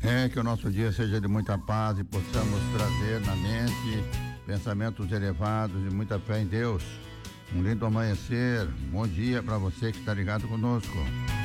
Que o nosso dia seja de muita paz e possamos trazer na mente pensamentos elevados e muita fé em Deus. Um lindo amanhecer. Bom dia para você que está ligado conosco.